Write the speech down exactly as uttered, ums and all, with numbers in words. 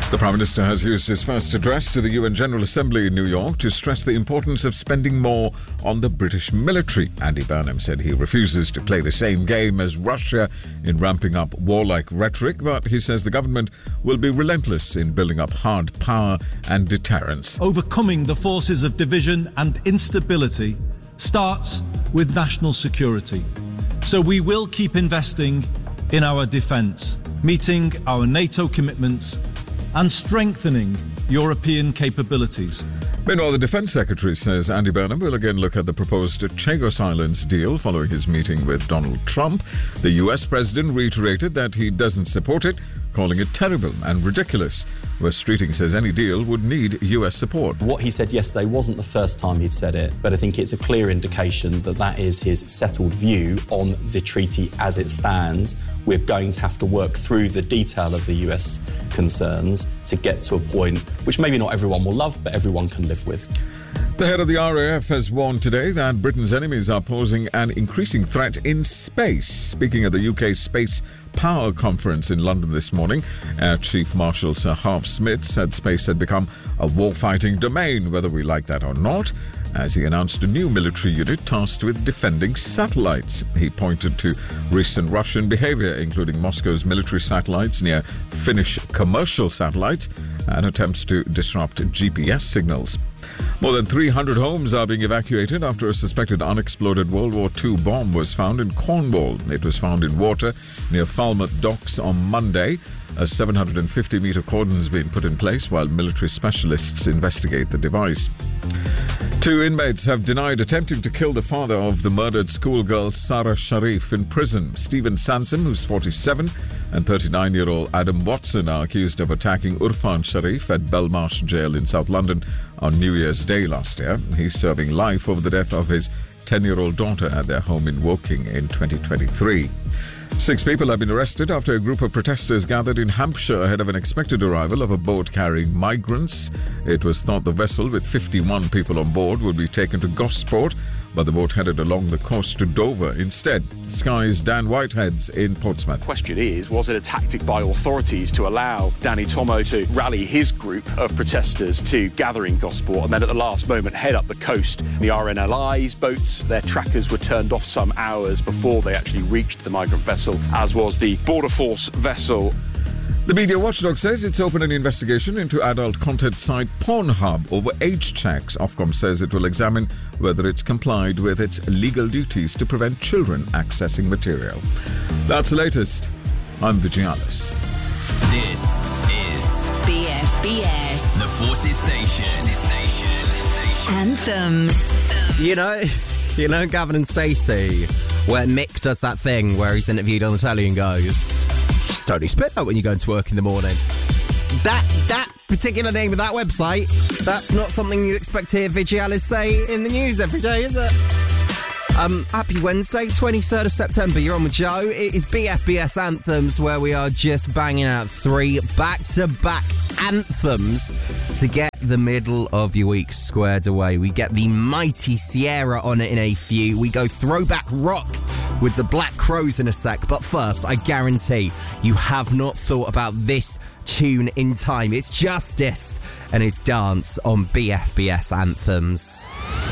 The Prime Minister has used his first address to the U N General Assembly in New York to stress the importance of spending more on the British military. Andy Burnham said he refuses to play the same game as Russia in ramping up warlike rhetoric, but he says the government will be relentless in building up hard power and deterrence. Overcoming the forces of division and instability starts with national security. So we will keep investing in our defence, meeting our NATO commitments and strengthening European capabilities. Meanwhile, the Defence Secretary says Andy Burnham will again look at the proposed Chagos Islands deal following his meeting with Donald Trump. The U S President reiterated that he doesn't support it, calling it terrible and ridiculous. Wes Streeting says any deal would need U S support. What he said yesterday wasn't the first time he'd said it, but I think it's a clear indication that that is his settled view on the treaty as it stands. We're going to have to work through the detail of the U S concerns to get to a point which maybe not everyone will love, but everyone can live with. The head of the R A F has warned today that Britain's enemies are posing an increasing threat in space. Speaking at the U K Space Power Conference in London this morning, Air Chief Marshal Sir Harv Smith said space had become a war-fighting domain, whether we like that or not, as he announced a new military unit tasked with defending satellites. He pointed to recent Russian behaviour, including Moscow's military satellites near Finnish commercial satellites and attempts to disrupt G P S signals. More than three hundred homes are being evacuated after a suspected unexploded World War Two bomb was found in Cornwall. It was found in water near Falmouth Docks on Monday. A seven hundred fifty metre cordon has been put in place while military specialists investigate the device. Two inmates have denied attempting to kill the father of the murdered schoolgirl Sarah Sharif in prison. Stephen Sansom, who's forty-seven, and thirty-nine-year-old Adam Watson are accused of attacking Urfan Sharif at Belmarsh Jail in South London on New Year's Day last year. He's serving life over the death of his ten-year-old daughter at their home in Woking in twenty twenty-three. Six people have been arrested after a group of protesters gathered in Hampshire ahead of an expected arrival of a boat carrying migrants. It was thought the vessel with fifty-one people on board would be taken to Gosport, but the boat headed along the coast to Dover instead. Sky's Dan Whitehead's in Portsmouth. The question is, was it a tactic by authorities to allow Danny Tomo to rally his group of protesters to gather in Gosport and then at the last moment head up the coast? The R N L I's boats, their trackers were turned off some hours before they actually reached the migrant vessel, as was the Border Force vessel. The media watchdog says it's opened an investigation into adult content site Pornhub over age checks. Ofcom says it will examine whether it's complied with its legal duties to prevent children accessing material. That's the latest. I'm Vigialis. This is B F B S, the Forces Station. Station. Anthems. You know, you know Gavin and Stacey, where Mick does that thing where he's interviewed on the telly and goes, just totally spit out when you go to work in the morning. That that particular name of that website, that's not something you expect to hear Vigialis say in the news every day, is it? Um, happy Wednesday, twenty-third of September. You're on with Joe. It is B F B S Anthems, where we are just banging out three back-to-back anthems to get the middle of your week squared away. We get the mighty Sierra on it in a few. We go throwback rock with the Black Crows in a sec. But first, I guarantee you have not thought about this tune in time. It's Justice and it's Dance on B F B S Anthems.